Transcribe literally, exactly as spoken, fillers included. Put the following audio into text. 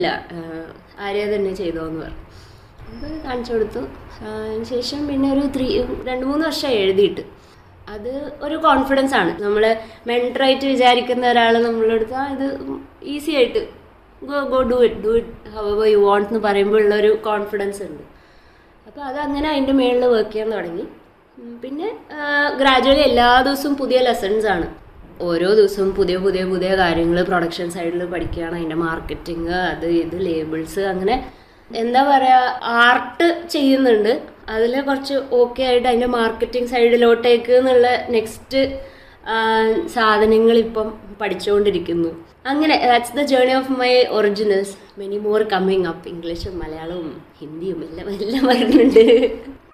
ഇല്ല ആര്യ തന്നെ ചെയ്തോന്ന് പറഞ്ഞു. അപ്പോൾ കാണിച്ചു കൊടുത്തു. അതിന് ശേഷം പിന്നെ ഒരു ത്രീ രണ്ട് മൂന്ന് വർഷമായി എഴുതിയിട്ട്. അത് ഒരു കോൺഫിഡൻസ് ആണ്. നമ്മൾ മെൻറ്ററായിട്ട് വിചാരിക്കുന്ന ഒരാൾ നമ്മളെടുത്ത് ആ ഇത് ഈസി ആയിട്ട് go go do it do it however you want എന്ന് പറയുമ്പോൾ ഉള്ളൊരു കോൺഫിഡൻസ് ഉണ്ട്. അപ്പോൾ അതങ്ങനെ അതിൻ്റെ മേളിൽ വർക്ക് ചെയ്യാൻ തുടങ്ങി. പിന്നെ ഗ്രാജുവലി എല്ലാ ദിവസവും പുതിയ ലെസൺസ് ആണ്. ഓരോ ദിവസവും പുതിയ പുതിയ പുതിയ കാര്യങ്ങൾ പ്രൊഡക്ഷൻ സൈഡിൽ പഠിക്കുകയാണ്. അതിൻ്റെ മാർക്കറ്റിങ്, അത് ഇത് ലേബിൾസ്, അങ്ങനെ എന്താ പറയുക, ആർട്ട് ചെയ്യുന്നുണ്ട്. അതിൽ കുറച്ച് ഓക്കെ ആയിട്ട് അതിൻ്റെ മാർക്കറ്റിംഗ് സൈഡിലോട്ടേക്ക് എന്നുള്ള നെക്സ്റ്റ് സാധനങ്ങൾ ഇപ്പം പഠിച്ചുകൊണ്ടിരിക്കുന്നു. അങ്ങനെ that's the journey of my originals. Many more coming up. ഇംഗ്ലീഷും മലയാളവും ഹിന്ദിയും എല്ലാം എല്ലാം വരുന്നുണ്ട്.